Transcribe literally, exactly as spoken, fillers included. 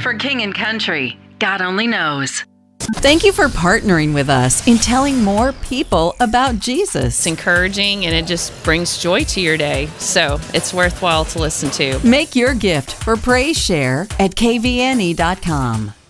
For King and Country, God only knows. Thank you for partnering with us in telling more people about Jesus. It's encouraging and it just brings joy to your day. So it's worthwhile to listen to. Make your gift for Praise Share at K V N E dot com.